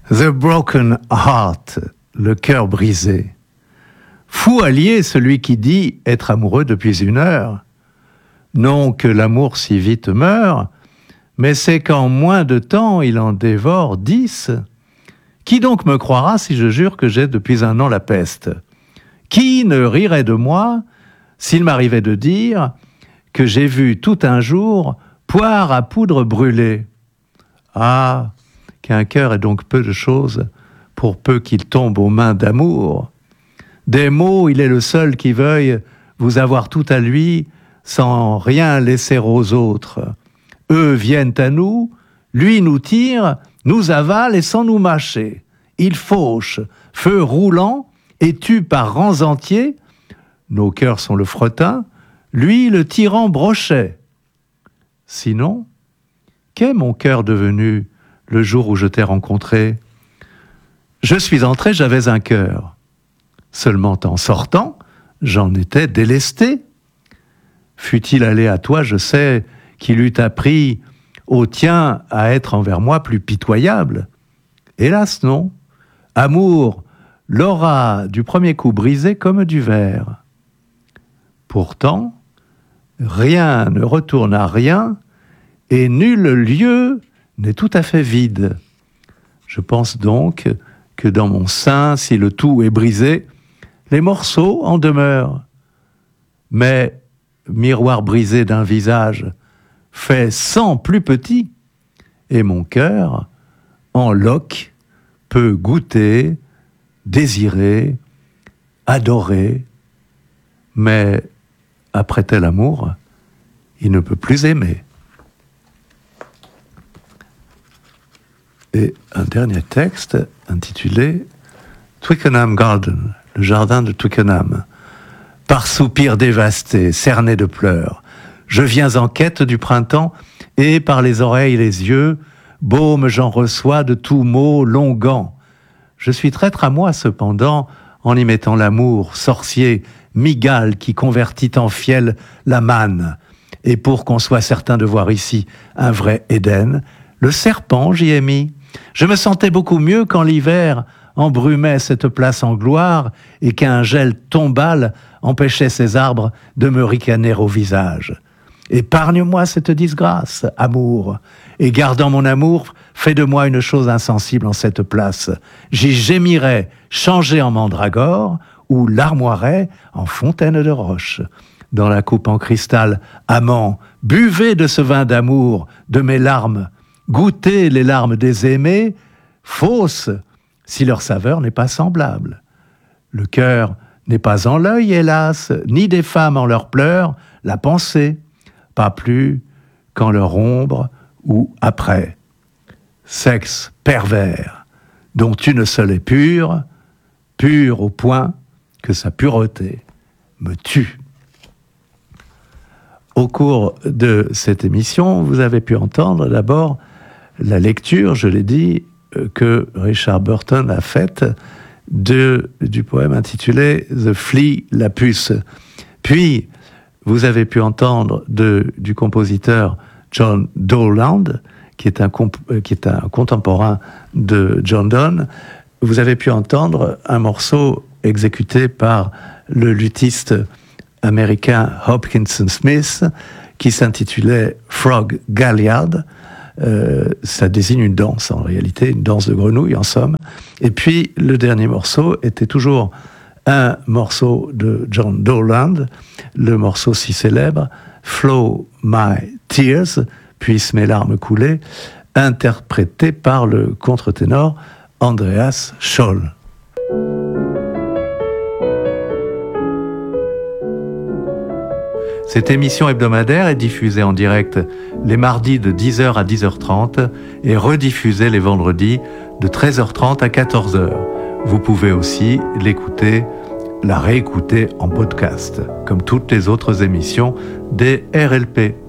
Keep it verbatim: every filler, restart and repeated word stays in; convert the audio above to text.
The broken heart, le cœur brisé. Fou allié celui qui dit être amoureux depuis une heure. Non que l'amour si vite meurt, mais c'est qu'en moins de temps il en dévore dix. Qui donc me croira si je jure que j'ai depuis un an la peste? Qui ne rirait de moi s'il m'arrivait de dire que j'ai vu tout un jour poire à poudre brûlée? Ah, qu'un cœur est donc peu de choses pour peu qu'il tombe aux mains d'amour. Des mots, il est le seul qui veuille vous avoir tout à lui sans rien laisser aux autres. Eux viennent à nous, lui nous tire, nous avale et sans nous mâcher. Il fauche, feu roulant, et tue par rangs entiers. Nos cœurs sont le fretin, lui le tyran brochet. Sinon, qu'est mon cœur devenu le jour où je t'ai rencontré? Je suis entré, j'avais un cœur. Seulement en sortant, j'en étais délesté. Fût-il allé à toi, je sais qu'il eût appris au tien à être envers moi plus pitoyable. Hélas non, amour l'aura du premier coup brisé comme du verre. Pourtant, rien ne retourne à rien et nul lieu n'est tout à fait vide. Je pense donc que dans mon sein, si le tout est brisé, les morceaux en demeurent. Mais, miroir brisé d'un visage, fait cent plus petit, et mon cœur, en loques, peut goûter, désirer, adorer, mais après tel amour, il ne peut plus aimer. Et un dernier texte intitulé Twickenham Garden, le jardin de Twickenham. Par soupir dévasté, cerné de pleurs, je viens en quête du printemps et par les oreilles et les yeux, baume j'en reçois de tout mot longuant. Je suis traître à moi cependant en y mettant l'amour, sorcier, migale qui convertit en fiel la manne. Et pour qu'on soit certain de voir ici un vrai Éden, le serpent j'y ai mis. Je me sentais beaucoup mieux quand l'hiver embrumait cette place en gloire et qu'un gel tombal empêchait ces arbres de me ricaner au visage. Épargne-moi cette disgrâce, amour, et gardant mon amour, fais de moi une chose insensible en cette place. J'y gémirais, changé en mandragore, ou larmoirais en fontaine de roche. Dans la coupe en cristal, amant, buvez de ce vin d'amour, de mes larmes, goûtez les larmes des aimés, fausses, si leur saveur n'est pas semblable. Le cœur n'est pas en l'œil, hélas, ni des femmes en leurs pleurs, la pensée, pas plus qu'en leur ombre ou après. Sexe pervers, dont une seule est pure, pure au point que sa pureté me tue. Au cours de cette émission, vous avez pu entendre d'abord la lecture, je l'ai dit, que Richard Burton a faite de, du poème intitulé « The Flea, la puce ». Puis, vous avez pu entendre de, du compositeur John Dowland, qui est, un comp- qui est un contemporain de John Donne. Vous avez pu entendre un morceau exécuté par le luthiste américain Hopkinson Smith, qui s'intitulait « Frog Galliard ». Euh, ça désigne une danse, en réalité, une danse de grenouille, en somme. Et puis, le dernier morceau était toujours un morceau de John Dowland, le morceau si célèbre, « Flow My Tears », puissent mes larmes couler, interprété par le contre-ténor Andreas Scholl. Cette émission hebdomadaire est diffusée en direct les mardis de dix heures à dix heures trente et rediffusée les vendredis de treize heures trente à quatorze heures. Vous pouvez aussi l'écouter, la réécouter en podcast, comme toutes les autres émissions des R L P.